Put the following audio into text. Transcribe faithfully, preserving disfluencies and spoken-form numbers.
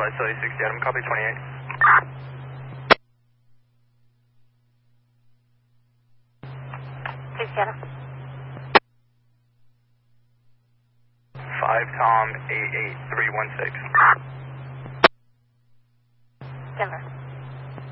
Charlie, Charlie sixty, Adam, copy twenty-eight. sixty, Adam. five Tom eight eight three one six. Denver.